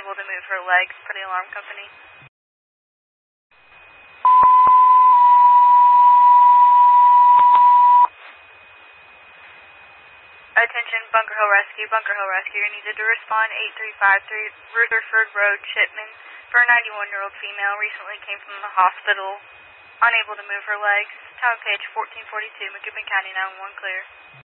unable to move her legs per the alarm company. Attention, Bunker Hill Rescue. Bunker Hill Rescue, you're needed to respond 8353 Rutherford Road, Chipman, for a 91-year-old female. Recently came from the hospital, unable to move her legs. Tower page 1442, McCoupin County 911 clear.